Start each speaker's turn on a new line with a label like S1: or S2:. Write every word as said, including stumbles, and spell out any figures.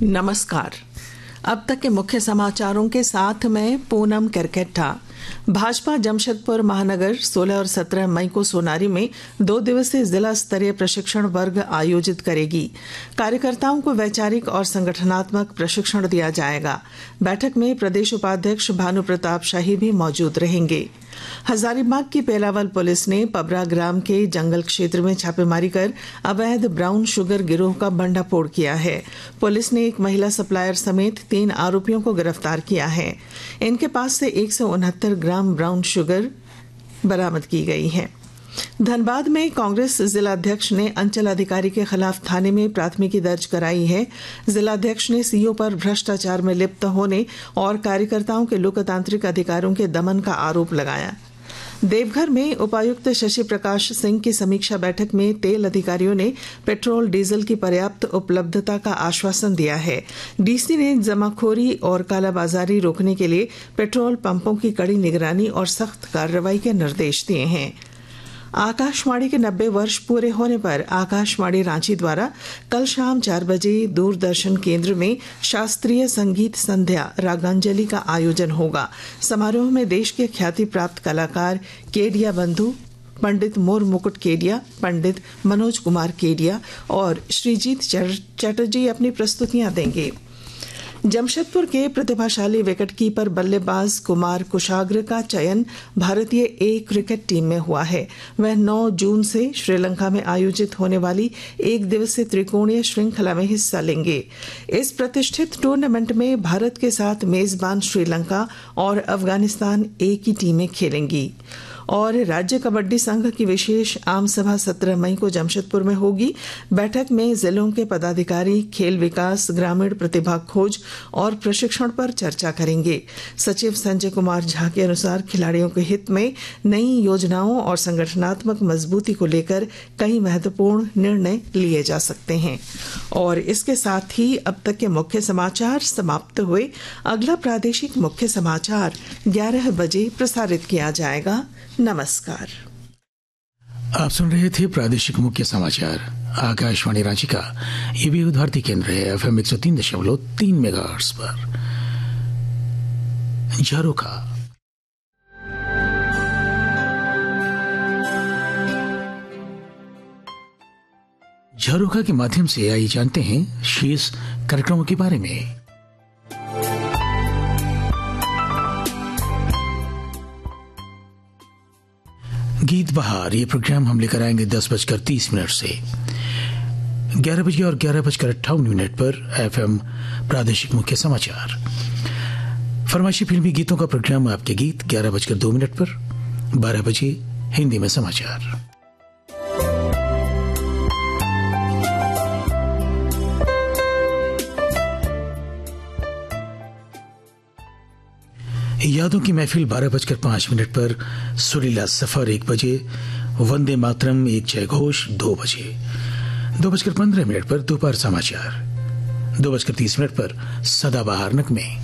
S1: नमस्कार। अब तक के मुख्य समाचारों के साथ मैं पूनम करकेट्टा। भाजपा जमशेदपुर महानगर सोलह और सत्रह मई को सोनारी में दो दिवसीय जिला स्तरीय प्रशिक्षण वर्ग आयोजित करेगी। कार्यकर्ताओं को वैचारिक और संगठनात्मक प्रशिक्षण दिया जाएगा। बैठक में प्रदेश उपाध्यक्ष भानु प्रताप शाही भी मौजूद रहेंगे। हजारीबाग की पेलावल पुलिस ने पबरा ग्राम के जंगल क्षेत्र में छापेमारी कर अवैध ब्राउन शुगर गिरोह का भंडाफोड़ किया है। पुलिस ने एक महिला सप्लायर समेत तीन आरोपियों को गिरफ्तार किया है। इनके पास से एक सौ उनहत्तर ग्राम ब्राउन शुगर बरामद की गई है। धनबाद में कांग्रेस जिलाध्यक्ष ने अंचल अधिकारी के खिलाफ थाने में प्राथमिकी दर्ज कराई है। जिलाध्यक्ष ने सीओ पर भ्रष्टाचार में लिप्त होने और कार्यकर्ताओं के लोकतांत्रिक अधिकारों के दमन का आरोप लगाया। देवघर में उपायुक्त शशि प्रकाश सिंह की समीक्षा बैठक में तेल अधिकारियों ने पेट्रोल डीजल की पर्याप्त उपलब्धता का आश्वासन दिया है। डीसी ने जमाखोरी और कालाबाजारी रोकने के लिए पेट्रोल पंपों की कड़ी निगरानी और सख्त कार्रवाई के निर्देश दिए हैं। आकाशवाणी के नब्बे वर्ष पूरे होने पर आकाशवाणी रांची द्वारा कल शाम चार बजे दूरदर्शन केंद्र में शास्त्रीय संगीत संध्या रागांजलि का आयोजन होगा। समारोह में देश के ख्याति प्राप्त कलाकार केडिया बंधु, पंडित मोर मुकुट केडिया, पंडित मनोज कुमार केडिया और श्रीजीत चटर्जी अपनी प्रस्तुतियां देंगे। जमशेदपुर के प्रतिभाशाली विकेटकीपर बल्लेबाज कुमार कुशाग्र का चयन भारतीय ए क्रिकेट टीम में हुआ है। वह नौ जून से श्रीलंका में आयोजित होने वाली एक दिवसीय त्रिकोणीय श्रृंखला में हिस्सा लेंगे। इस प्रतिष्ठित टूर्नामेंट में भारत के साथ मेजबान श्रीलंका और अफगानिस्तान एक ही टीमें खेलेंगी। और राज्य कबड्डी संघ की विशेष आम सभा सत्रह मई को जमशेदपुर में होगी। बैठक में जिलों के पदाधिकारी खेल विकास, ग्रामीण प्रतिभा खोज और प्रशिक्षण पर चर्चा करेंगे। सचिव संजय कुमार झा के अनुसार खिलाड़ियों के हित में नई योजनाओं और संगठनात्मक मजबूती को लेकर कई महत्वपूर्ण निर्णय लिए जा सकते हैं। और इसके साथ ही अब तक के मुख्य समाचार समाप्त हुए। अगला प्रादेशिक मुख्य समाचार ग्यारह बजे प्रसारित किया जाएगा। नमस्कार।
S2: आप सुन रहे थे प्रादेशिक मुख्य समाचार आकाशवाणी रांची का। ये भी भारती केंद्र है एफ एम एक सौ तीन दशमलव तीन मेगाहर्ट्ज पर। झरोखा झरोखा के माध्यम से आइए जानते हैं शीर्ष कार्यक्रमों के बारे में। गीत बहार ये प्रोग्राम हम लेकर आएंगे दस बजकर तीस मिनट से ग्यारह बजे और ग्यारह बजकर अट्ठावन मिनट पर एफएम प्रादेशिक मुख्य समाचार। फरमाइशी फिल्मी गीतों का प्रोग्राम आपके गीत ग्यारह बजकर दो मिनट पर। बारह बजे हिंदी में समाचार। यादों की महफिल बारह बजकर पांच मिनट पर। सुरीला सफर एक बजे। वंदे मातरम एक जय घोष दो बजे। दो बजकर पंद्रह मिनट पर दोपहर समाचार। दो बजकर तीस मिनट पर सदाबहार नगमे।